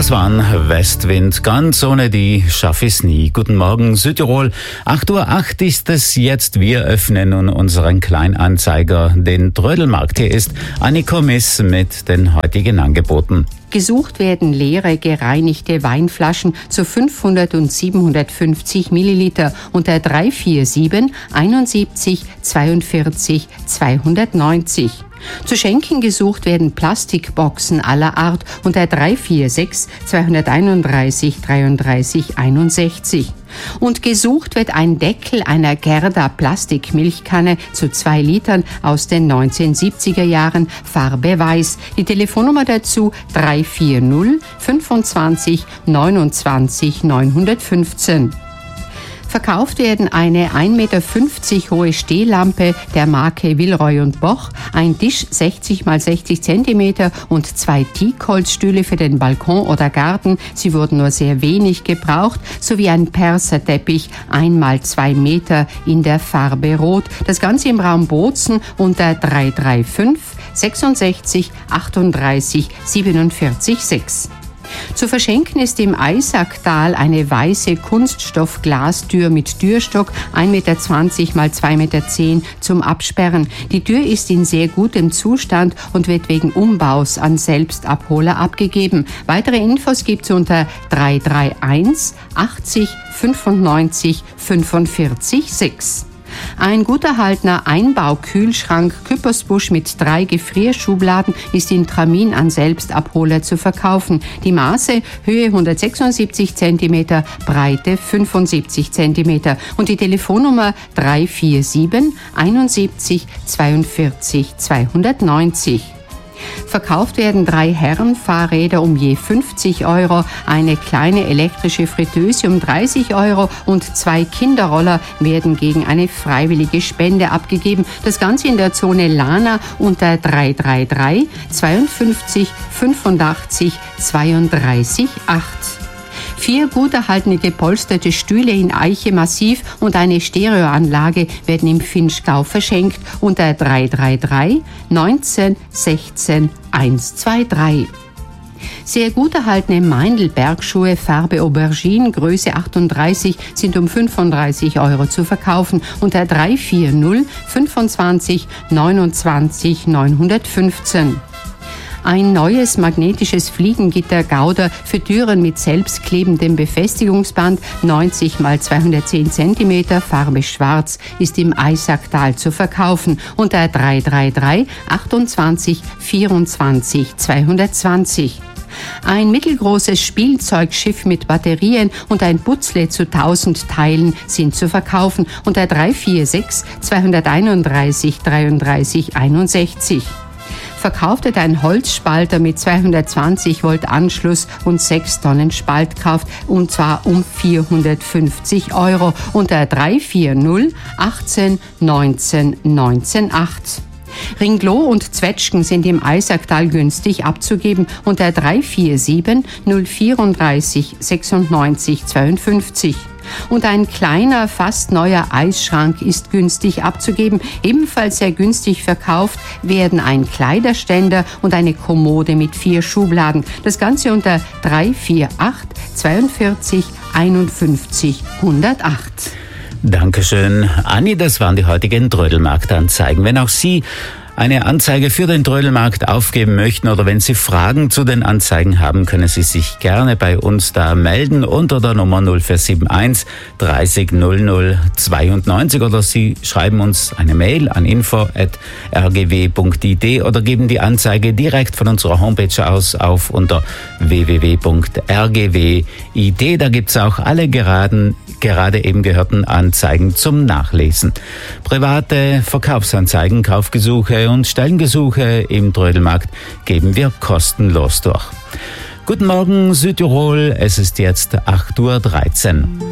Das waren Westwind, ganz ohne die schaff ich's nie. Guten Morgen Südtirol, 8:08 Uhr ist es jetzt. Wir öffnen nun unseren Kleinanzeiger, den Trödelmarkt. Hier ist Annika Miss mit den heutigen Angeboten. Gesucht werden leere, gereinigte Weinflaschen zu 500 und 750 Milliliter unter 347 71 42 290. Zu schenken gesucht werden Plastikboxen aller Art unter 346 231 33 61. Und gesucht wird ein Deckel einer Gerda Plastikmilchkanne zu 2 Litern aus den 1970er Jahren, Farbe weiß. Die Telefonnummer dazu 340 25 29 915. Verkauft werden eine 1,50 Meter hohe Stehlampe der Marke Villeroy & Boch, ein Tisch 60 x 60 cm und 2 Teakholzstühle für den Balkon oder Garten, sie wurden nur sehr wenig gebraucht, sowie ein Perserteppich 1 x 2 Meter in der Farbe Rot. Das Ganze im Raum Bozen unter 335 66 38 47 6. Zu verschenken ist im Eisacktal eine weiße Kunststoffglastür mit Türstock 1,20 Meter x 2,10 Meter zum Absperren. Die Tür ist in sehr gutem Zustand und wird wegen Umbaus an Selbstabholer abgegeben. Weitere Infos gibt's unter 331 80 95 45 6. Ein gut erhaltener Einbaukühlschrank Küppersbusch mit 3 Gefrierschubladen ist in Tramin an Selbstabholer zu verkaufen. Die Maße: Höhe 176 cm, Breite 75 cm und die Telefonnummer 347 71 42 290. Verkauft werden 3 Herrenfahrräder um je 50 €, eine kleine elektrische Fritteuse um 30 € und 2 Kinderroller werden gegen eine freiwillige Spende abgegeben. Das Ganze in der Zone Lana unter 333 52 85 32 8. 4 gut erhaltene gepolsterte Stühle in Eiche Massiv und eine Stereoanlage werden im Vinschgau verschenkt unter 333 19 16 123. Sehr gut erhaltene Meindl-Bergschuhe Farbe Aubergine, Größe 38, sind um 35 € zu verkaufen unter 340 25 29 915. Ein neues magnetisches Fliegengitter Gouda für Türen mit selbstklebendem Befestigungsband 90 x 210 cm, Farbe schwarz, ist im Eisacktal zu verkaufen unter 333 28 24 220. Ein mittelgroßes Spielzeugschiff mit Batterien und ein Putzle zu 1000 Teilen sind zu verkaufen unter 346 231 33 61. Verkauft wird ein Holzspalter mit 220 Volt Anschluss und 6 Tonnen Spaltkraft und zwar um 450 € unter 340 18 19 19 8. Ringlo und Zwetschgen sind im Eisacktal günstig abzugeben unter 347 034 96 52. Und ein kleiner, fast neuer Eisschrank ist günstig abzugeben. Ebenfalls sehr günstig verkauft werden ein Kleiderständer und eine Kommode mit 4 Schubladen. Das Ganze unter 348 42 51 108. Dankeschön, Anni, das waren die heutigen Trödelmarktanzeigen. Wenn auch Sie eine Anzeige für den Trödelmarkt aufgeben möchten oder wenn Sie Fragen zu den Anzeigen haben, können Sie sich gerne bei uns da melden unter der Nummer 0471 30 00 92 oder Sie schreiben uns eine Mail an info@rgw.it oder geben die Anzeige direkt von unserer Homepage aus auf unter www.rgw.it. Da gibt's auch alle gerade eben gehörten Anzeigen zum Nachlesen. Private Verkaufsanzeigen, Kaufgesuche und Stellengesuche im Trödelmarkt geben wir kostenlos durch. Guten Morgen Südtirol, es ist jetzt 8:13 Uhr.